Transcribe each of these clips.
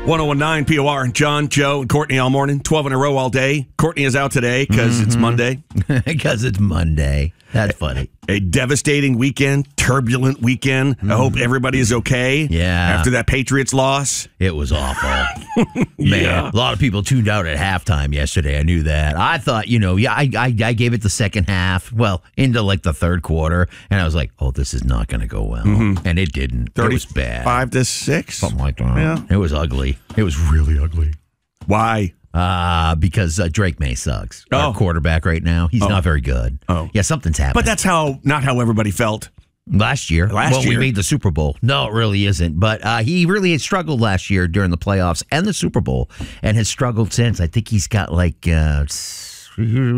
1019 POR, John, Joe, and Courtney all morning, 12 in a row all day. Courtney is out today because it's Monday. Because it's Monday. That's funny. A devastating weekend, turbulent weekend. I hope everybody is okay. Yeah. After that Patriots loss. It was awful. Man, Yeah. a lot of people tuned out at halftime yesterday. I knew that. I thought, I gave it the second half, into like the third quarter, and I was like, oh, this is not going to go well. And it didn't. It was bad. 5-6? Something like that. Yeah. It was ugly. It was really ugly. Why? Because Drake May sucks. Oh. Our quarterback right now. He's not very good. Oh. Yeah, something's happening. But that's not how everybody felt. Last year. Last year. We made the Super Bowl. No, it really isn't. But he really had struggled last year during the playoffs and the Super Bowl and has struggled since. I think he's got 5 or 6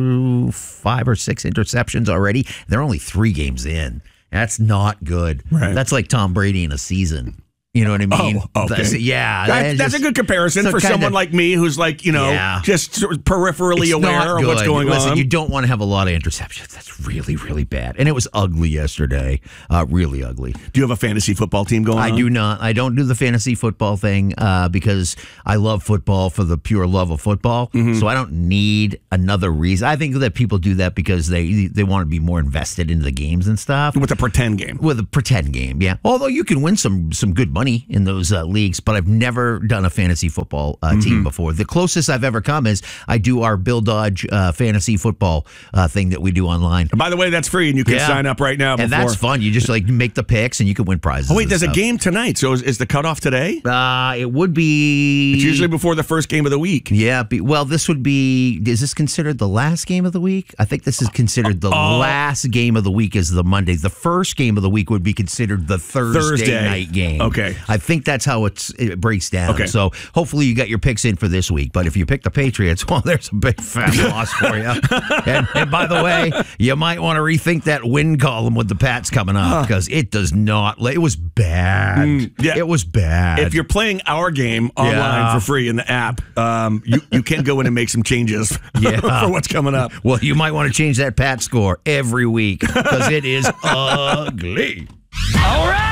interceptions already. They're only 3 games in. That's not good. Right. That's like Tom Brady in a season. You know what I mean? Oh, okay. That's a good comparison for someone like me who's just sort of peripherally aware of what's going on. You don't want to have a lot of interceptions. That's really, really bad. And it was ugly yesterday. Really ugly. Do you have a fantasy football team going on? I do not. I don't do the fantasy football thing because I love football for the pure love of football. So I don't need another reason. I think that people do that because they want to be more invested into the games and stuff. With a pretend game. With a pretend game, yeah. Although you can win some good money in those leagues, but I've never done a fantasy football team before. The closest I've ever come is I do our Bill Dodge fantasy football thing that we do online. And by the way, that's free, and you can sign up right now. And that's fun. You just make the picks, and you can win prizes. Oh wait, there's a game tonight. So is the cutoff today? It would be. It's usually before the first game of the week. Yeah. This would be. Is this considered the last game of the week? I think this is considered the last game of the week. Is the Monday. The first game of the week would be considered the Thursday night game. Okay. I think that's how it breaks down. Okay. So hopefully you got your picks in for this week. But if you pick the Patriots, there's a big fat loss for you. And by the way, you might want to rethink that win column with the Pats coming up because it does not. It was bad. Yeah. It was bad. If you're playing our game online for free in the app, you can go in and make some changes for what's coming up. Well, you might want to change that Pat score every week because it is ugly. All right.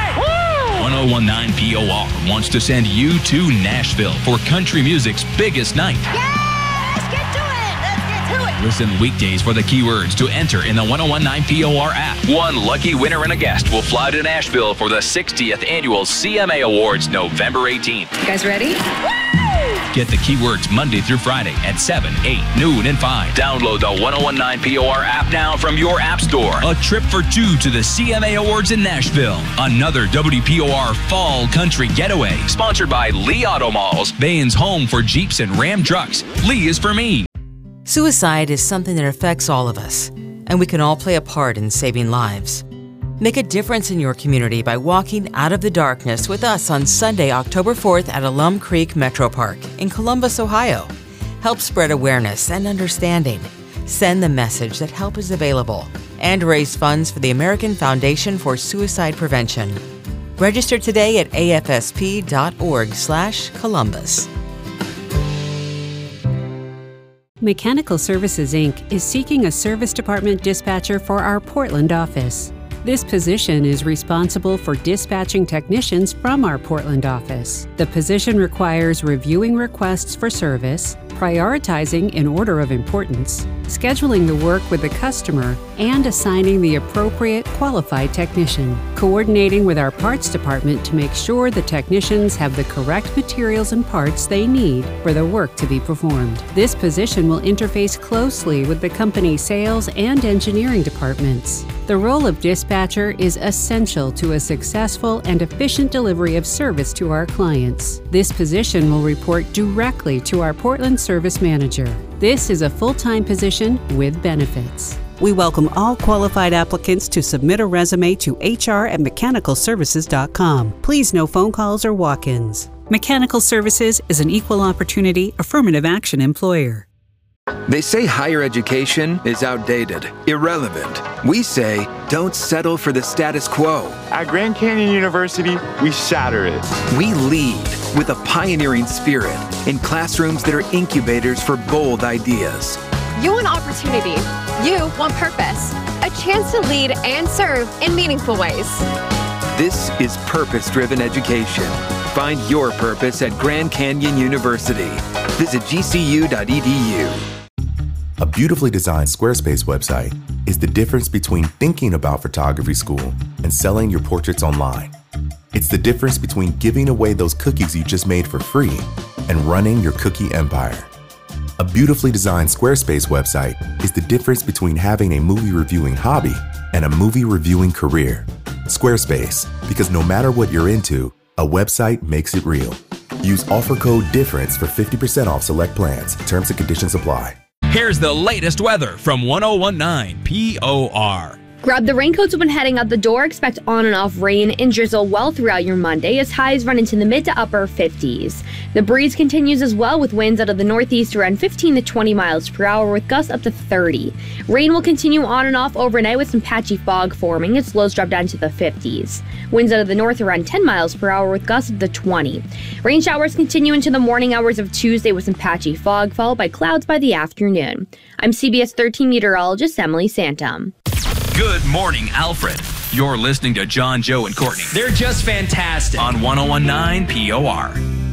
1019 POR wants to send you to Nashville for country music's biggest night. Yeah, let's get to it. Listen weekdays for the keywords to enter in the 1019 POR app. One lucky winner and a guest will fly to Nashville for the 60th annual CMA Awards November 18th. You guys ready? Get the keywords Monday through Friday at 7, 8, noon, and 5. Download the 1019 POR app now from your app store. A trip for 2 to the CMA Awards in Nashville. Another WPOR Fall Country Getaway. Sponsored by Lee Auto Malls, Bain's home for Jeeps and Ram trucks. Lee is for me. Suicide is something that affects all of us, and we can all play a part in saving lives. Make a difference in your community by walking out of the darkness with us on Sunday, October 4th at Alum Creek Metro Park in Columbus, Ohio. Help spread awareness and understanding. Send the message that help is available and raise funds for the American Foundation for Suicide Prevention. Register today at afsp.org/Columbus. Mechanical Services, Inc. is seeking a service department dispatcher for our Portland office. This position is responsible for dispatching technicians from our Portland office. The position requires reviewing requests for service, prioritizing in order of importance, scheduling the work with the customer, and assigning the appropriate qualified technician, coordinating with our parts department to make sure the technicians have the correct materials and parts they need for the work to be performed. This position will interface closely with the company's sales and engineering departments. The role of dispatcher is essential to a successful and efficient delivery of service to our clients. This position will report directly to our Portland service manager. This is a full-time position with benefits. We welcome all qualified applicants to submit a resume to hr@mechanicalservices.com. Please no phone calls or walk-ins. Mechanical Services is an equal opportunity affirmative action employer. They say higher education is outdated, irrelevant. We say, don't settle for the status quo. At Grand Canyon University, we shatter it. We lead with a pioneering spirit in classrooms that are incubators for bold ideas. You want opportunity. You want purpose. A chance to lead and serve in meaningful ways. This is purpose-driven education. Find your purpose at Grand Canyon University. Visit gcu.edu. A beautifully designed Squarespace website is the difference between thinking about photography school and selling your portraits online. It's the difference between giving away those cookies you just made for free and running your cookie empire. A beautifully designed Squarespace website is the difference between having a movie reviewing hobby and a movie reviewing career. Squarespace, because no matter what you're into, a website makes it real. Use offer code DIFFERENCE for 50% off select plans. Terms and conditions apply. Here's the latest weather from 1019 POR. Grab the raincoats when heading out the door. Expect on and off rain and drizzle well throughout your Monday as highs run into the mid to upper 50s. The breeze continues as well with winds out of the northeast around 15 to 20 miles per hour with gusts up to 30. Rain will continue on and off overnight with some patchy fog forming as lows drop down to the 50s. Winds out of the north around 10 miles per hour with gusts up to 20. Rain showers continue into the morning hours of Tuesday with some patchy fog followed by clouds by the afternoon. I'm CBS 13 meteorologist Emily Santum. Good morning, Alfred. You're listening to John, Joe, and Courtney. They're just fantastic. On 1019 POR.